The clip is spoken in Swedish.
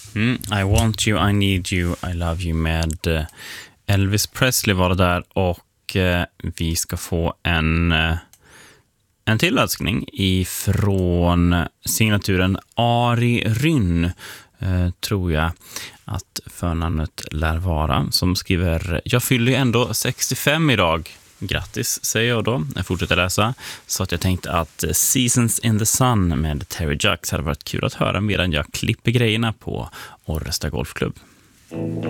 I want you, I need you, I love you med Elvis Presley var det där, och vi ska få en till önskning ifrån signaturen Ari Rynn, tror jag att förnamnet lär vara, som skriver: jag fyller ju ändå 65 idag. Grattis, säger jag då. Jag fortsätter läsa. Så att jag tänkte att Seasons in the Sun med Terry Jacks hade varit kul att höra medan jag klipper grejerna på Orresta Golfklubb.